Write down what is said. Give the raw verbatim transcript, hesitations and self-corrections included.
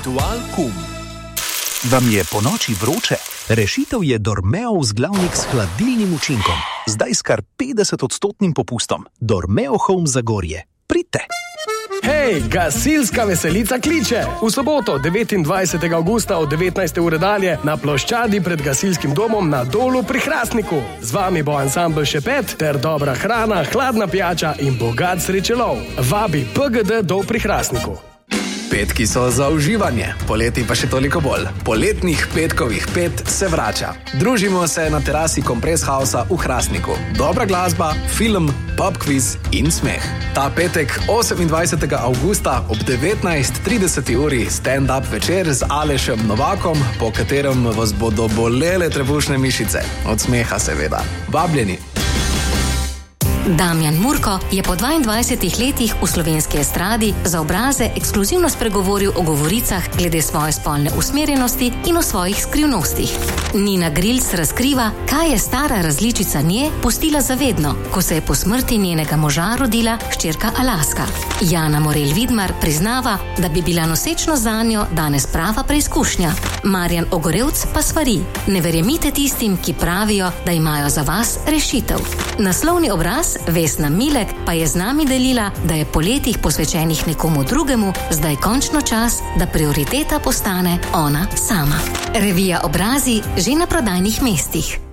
Ritual kum. Vam je po noči vroče? Rešitev je Dormeov vzglavnik s hladilnim učinkom. Zdaj s kar petdeset odstotnim popustom. Dormeo Home Zagorje. Pridite! Hej, gasilska veselica kliče! V soboto, devetindvajsetega avgusta od devetnajste ure dalje na ploščadi pred gasilskim domom na Dolu pri Hrastniku. Z vami bo ansambl Šepet ter dobra hrana, hladna pijača in bogat srečelov. Vabi P G D Dol pri Hrastniku. Petki so za uživanje, poleti pa še toliko bolj. Poletnih petkovih pet se vrača. Družimo se na terasi Kompress Housea v Hrastniku. Dobra glasba, film, pub quiz in smeh. Ta petek, osemindvajsetega avgusta ob devetnajst trideset uri stand-up večer z Alešem Novakom, po katerem vas bodo bolele trebušne mišice. Od smeha seveda. Vabljeni! Damjan Murko je po dvaindvajsetih letih v slovenski estradi za obraze ekskluzivno spregovoril o govoricah glede svoje spolne usmerjenosti in o svojih skrivnostih. Nina Grilc razkriva, kaj je stara različica nje pustila zavedno, ko se je po smrti njenega moža rodila hčerka Alaska. Jana Morel Vidmar priznava, da bi bila nosečnost zanjo danes prava preizkušnja. Marjan Ogorevc pa svari: ne verjemite tistim, ki pravijo, da imajo za vas rešitev. Naslovni obraz Vesna Milek pa je z nami delila, da je po letih posvečenih nekomu drugemu zdaj končno čas, da prioriteta postane ona sama. Revija Obrazi že na prodajnih mestih.